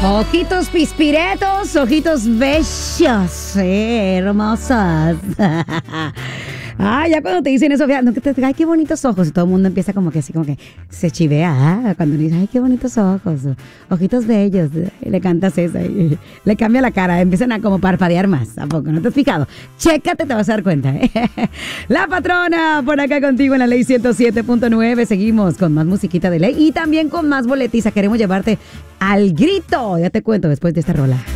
Ojitos pispiretos, ojitos bellos, hermosos. Ya cuando te dicen eso, no, que te ay, qué bonitos ojos. Y todo el mundo empieza como que así, como que se chivea. Cuando le dices, ay, qué bonitos ojos, ojitos bellos. Y le cantas eso y le cambia la cara. Empiezan a como parpadear más. ¿A poco? ¿No te has fijado? Chécate, te vas a dar cuenta. La Patrona, por acá contigo en la Ley 107.9. Seguimos con más musiquita de ley y también con más boletiza. Queremos llevarte al grito. Ya te cuento después de esta rola.